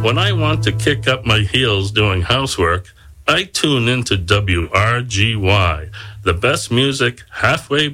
When I want to kick up my heels doing housework, I tune into WRGY, the best music halfway